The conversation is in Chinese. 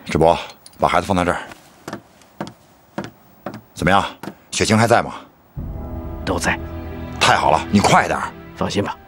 志博，把孩子放在这儿。怎么样，血清还在吗？ 都在。 太好了，你快点。 放心吧。